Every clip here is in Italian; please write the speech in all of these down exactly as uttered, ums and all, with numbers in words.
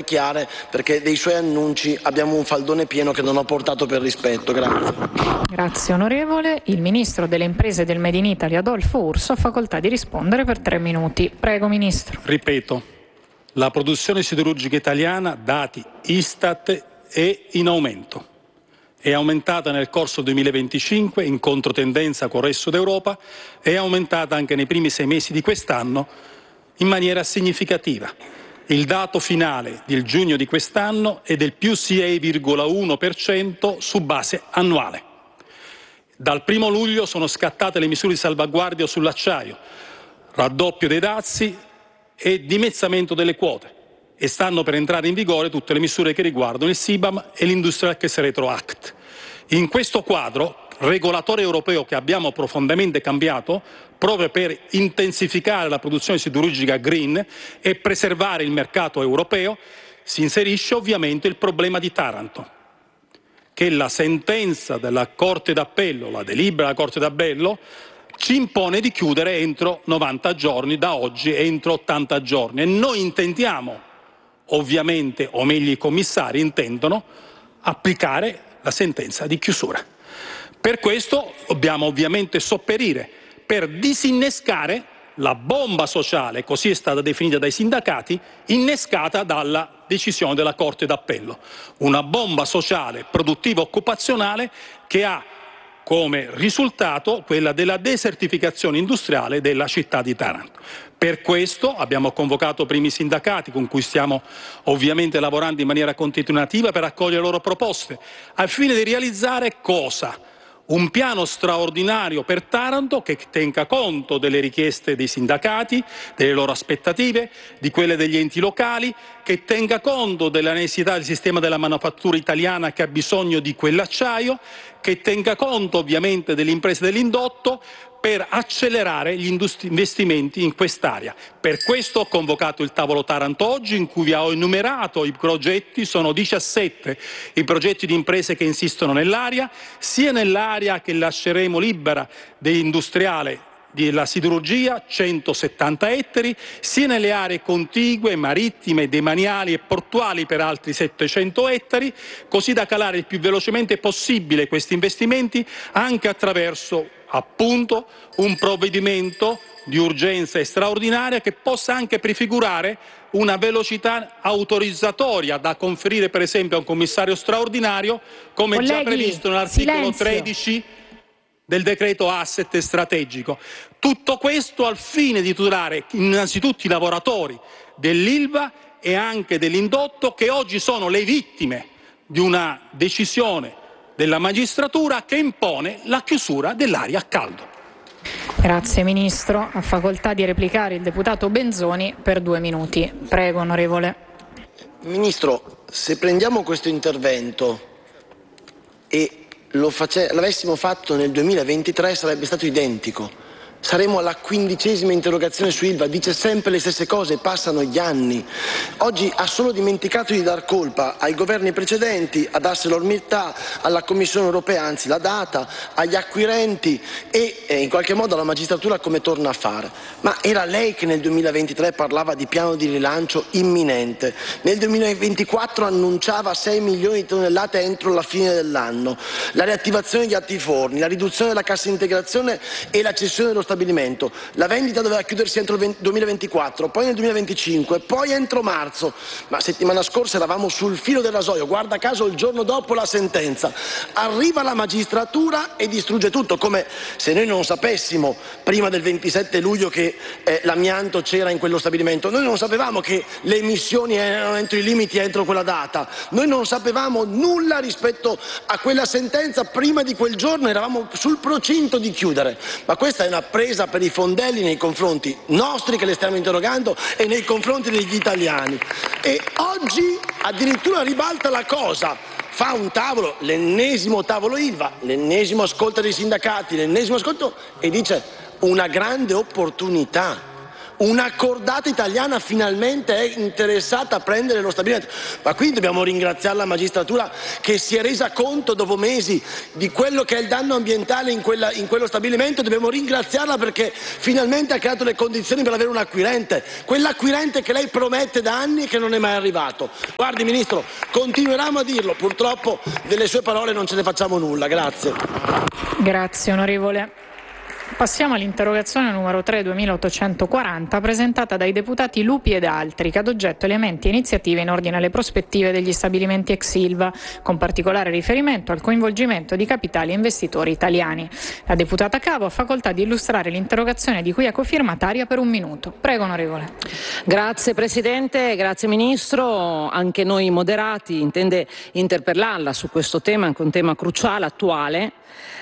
chiare, perché dei suoi annunci abbiamo un faldone pieno che non ho portato per rispetto. Grazie. Grazie onorevole. Il Ministro delle Imprese e del Made in Italy Adolfo Urso ha facoltà di rispondere per tre minuti. Prego Ministro. Ripeto, la produzione siderurgica italiana, dati Istat, è in aumento. È aumentata nel corso del duemilaventicinque in controtendenza con il resto d'Europa, è aumentata anche nei primi sei mesi di quest'anno in maniera significativa. Il dato finale del giugno di quest'anno è del più sei virgola uno per cento su base annuale. Dal primo luglio sono scattate le misure di salvaguardia sull'acciaio, raddoppio dei dazi e dimezzamento delle quote, e stanno per entrare in vigore tutte le misure che riguardano il C B A M e l'Industrial Gas Retro Act. In questo quadro, regolatore europeo che abbiamo profondamente cambiato proprio per intensificare la produzione siderurgica green e preservare il mercato europeo, si inserisce ovviamente il problema di Taranto, che la sentenza della Corte d'Appello, la delibera della Corte d'Appello, ci impone di chiudere entro novanta giorni, da oggi entro ottanta giorni. E noi intendiamo, ovviamente, o meglio i commissari intendono, applicare la sentenza di chiusura. Per questo dobbiamo ovviamente sopperire, per disinnescare la bomba sociale, così è stata definita dai sindacati, innescata dalla decisione della Corte d'Appello. Una bomba sociale produttiva occupazionale che ha come risultato quella della desertificazione industriale della città di Taranto. Per questo abbiamo convocato primi sindacati con cui stiamo ovviamente lavorando in maniera continuativa per accogliere le loro proposte, al fine di realizzare cosa? Un piano straordinario per Taranto che tenga conto delle richieste dei sindacati, delle loro aspettative, di quelle degli enti locali, che tenga conto della necessità del sistema della manifattura italiana che ha bisogno di quell'acciaio, che tenga conto ovviamente delle imprese dell'indotto, per accelerare gli investimenti in quest'area. Per questo ho convocato il tavolo Taranto oggi, in cui vi ho enumerato i progetti, sono diciassette i progetti di imprese che insistono nell'area, sia nell'area che lasceremo libera dell'industriale della siderurgia, centosettanta ettari, sia nelle aree contigue, marittime, demaniali e portuali per altri settecento ettari, così da calare il più velocemente possibile questi investimenti anche attraverso appunto un provvedimento di urgenza e straordinaria che possa anche prefigurare una velocità autorizzatoria da conferire per esempio a un commissario straordinario, come Colleghi, già previsto nell'articolo silenzio. tredici del decreto asset strategico. Tutto questo al fine di tutelare innanzitutto i lavoratori dell'Ilva e anche dell'indotto, che oggi sono le vittime di una decisione della magistratura che impone la chiusura dell'area a caldo. Grazie Ministro. Ha facoltà di replicare il deputato Benzoni per due minuti. Prego onorevole. Ministro, se prendiamo questo intervento e lo face- l'avessimo fatto nel duemilaventitré sarebbe stato identico. Saremo alla quindicesima interrogazione su Ilva, dice sempre le stesse cose, passano gli anni. Oggi ha solo dimenticato di dar colpa ai governi precedenti, ad ArcelorMittal, alla Commissione europea, anzi l'ha data, agli acquirenti e eh, in qualche modo alla magistratura come torna a fare. Ma era lei che nel duemilaventitré parlava di piano di rilancio imminente. Nel duemilaventiquattro annunciava sei milioni di tonnellate entro la fine dell'anno. La riattivazione di attiforni, la riduzione della cassa integrazione e la cessione dello stabilimento. La vendita doveva chiudersi entro il duemilaventiquattro, poi nel duemilaventicinque, poi entro marzo. Ma settimana scorsa eravamo sul filo del rasoio, guarda caso il giorno dopo la sentenza. Arriva la magistratura e distrugge tutto, come se noi non sapessimo prima del ventisette luglio che eh, l'amianto c'era in quello stabilimento. Noi non sapevamo che le emissioni erano entro i limiti entro quella data. Noi non sapevamo nulla rispetto a quella sentenza prima di quel giorno, eravamo sul procinto di chiudere. Ma questa è una presa per i fondelli nei confronti nostri che le stiamo interrogando e nei confronti degli italiani. E oggi addirittura ribalta la cosa, fa un tavolo, l'ennesimo tavolo Ilva, l'ennesimo ascolto dei sindacati, l'ennesimo ascolto, e dice una grande opportunità. Una cordata italiana finalmente è interessata a prendere lo stabilimento, ma qui dobbiamo ringraziare la magistratura che si è resa conto dopo mesi di quello che è il danno ambientale in, quella, in quello stabilimento. Dobbiamo ringraziarla perché finalmente ha creato le condizioni per avere un acquirente, quell'acquirente che lei promette da anni e che non è mai arrivato. Guardi Ministro, continueremo a dirlo, purtroppo delle sue parole non ce ne facciamo nulla. Grazie. Grazie onorevole. Passiamo all'interrogazione numero tre duemilaottocentoquaranta presentata dai deputati Lupi ed altri, che ha ad oggetto elementi e iniziative in ordine alle prospettive degli stabilimenti ex Ilva, con particolare riferimento al coinvolgimento di capitali e investitori italiani. La deputata Cavo ha facoltà di illustrare l'interrogazione di cui è cofirmataria per un minuto. Prego onorevole. Grazie Presidente, grazie Ministro. Anche noi moderati intende interpellarla su questo tema, anche un tema cruciale, attuale.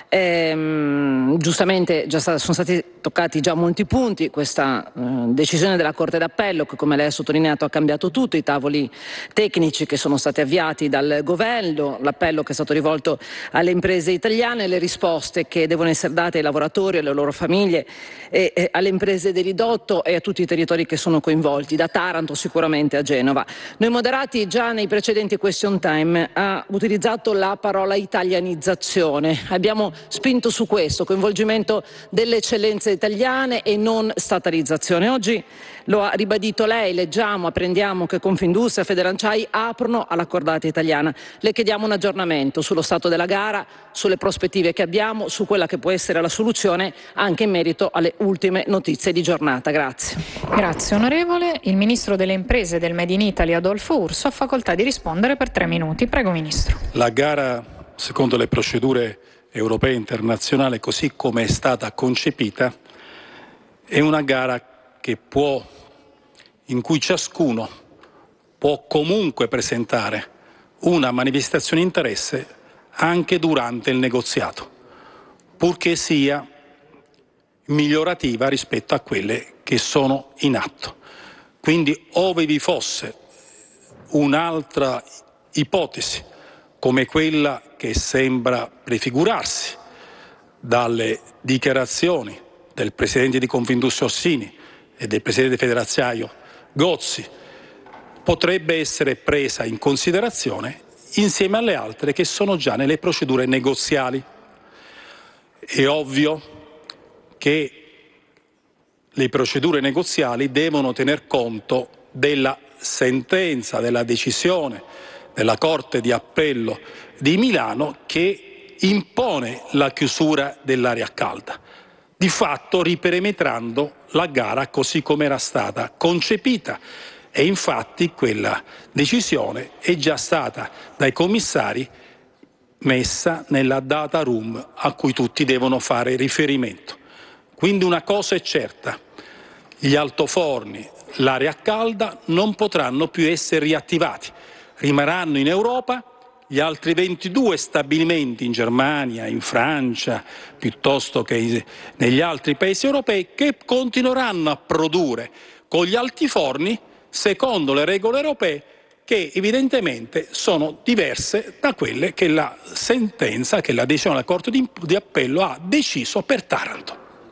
Ehm, giustamente già sta, sono stati toccati già molti punti. Questa eh, decisione della Corte d'Appello, che come lei ha sottolineato ha cambiato tutto, i tavoli tecnici che sono stati avviati dal governo, l'appello che è stato rivolto alle imprese italiane, le risposte che devono essere date ai lavoratori, alle loro famiglie, e, e alle imprese dell'indotto e a tutti i territori che sono coinvolti, da Taranto sicuramente a Genova. Noi moderati già nei precedenti question time ha utilizzato la parola italianizzazione. Abbiamo spinto su questo, coinvolgimento delle eccellenze italiane e non statalizzazione. Oggi lo ha ribadito lei, leggiamo, apprendiamo che Confindustria e Federacciai aprono alla cordata italiana. Le chiediamo un aggiornamento sullo stato della gara, sulle prospettive che abbiamo, su quella che può essere la soluzione anche in merito alle ultime notizie di giornata. Grazie. Grazie onorevole. Il Ministro delle Imprese del Made in Italy Adolfo Urso ha facoltà di rispondere per tre minuti. Prego Ministro. La gara, secondo le procedure europea e internazionale, così come è stata concepita, è una gara che può, in cui ciascuno può comunque presentare una manifestazione di interesse anche durante il negoziato, purché sia migliorativa rispetto a quelle che sono in atto. Quindi, ove vi fosse un'altra ipotesi, come quella che sembra prefigurarsi dalle dichiarazioni del Presidente di Confindustria Ossini e del Presidente di Federacciaio Gozzi, potrebbe essere presa in considerazione insieme alle altre che sono già nelle procedure negoziali. È ovvio che le procedure negoziali devono tener conto della sentenza, della decisione della Corte di Appello di Milano che impone la chiusura dell'area calda, di fatto riperimetrando la gara così come era stata concepita, e infatti quella decisione è già stata dai commissari messa nella data room a cui tutti devono fare riferimento. Quindi una cosa è certa: gli altoforni, l'area calda non potranno più essere riattivati. Rimarranno in Europa gli altri ventidue stabilimenti in Germania, in Francia, piuttosto che negli altri paesi europei, che continueranno a produrre con gli altiforni secondo le regole europee, che evidentemente sono diverse da quelle che la sentenza, che la decisione della Corte di, di Appello ha deciso per Taranto.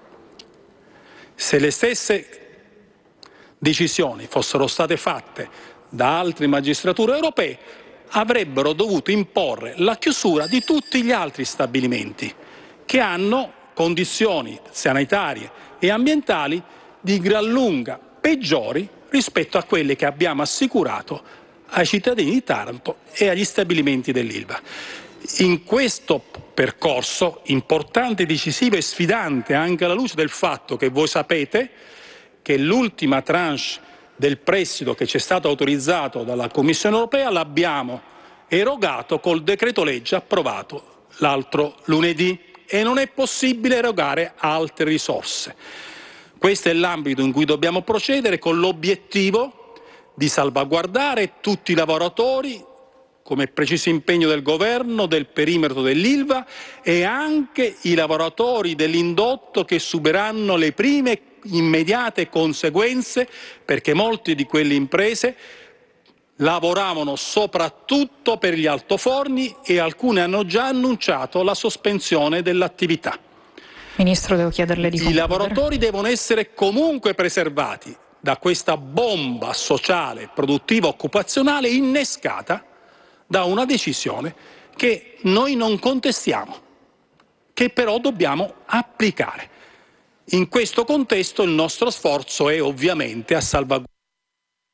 Se le stesse decisioni fossero state fatte da altre magistrature europee, avrebbero dovuto imporre la chiusura di tutti gli altri stabilimenti che hanno condizioni sanitarie e ambientali di gran lunga peggiori rispetto a quelle che abbiamo assicurato ai cittadini di Taranto e agli stabilimenti dell'Ilva. In questo percorso importante, decisivo e sfidante, anche alla luce del fatto che voi sapete che l'ultima tranche del prestito che ci è stato autorizzato dalla Commissione europea l'abbiamo erogato col decreto legge approvato l'altro lunedì e non è possibile erogare altre risorse. Questo è l'ambito in cui dobbiamo procedere, con l'obiettivo di salvaguardare tutti i lavoratori, come preciso impegno del governo, del perimetro dell'Ilva, e anche i lavoratori dell'indotto che subiranno le prime immediate conseguenze, perché molte di quelle imprese lavoravano soprattutto per gli altoforni e alcune hanno già annunciato la sospensione dell'attività. Ministro, devo chiederle di I concludere. lavoratori devono essere comunque preservati da questa bomba sociale, produttiva, occupazionale innescata da una decisione che noi non contestiamo, che però dobbiamo applicare. In questo contesto il nostro sforzo è ovviamente a salvaguardare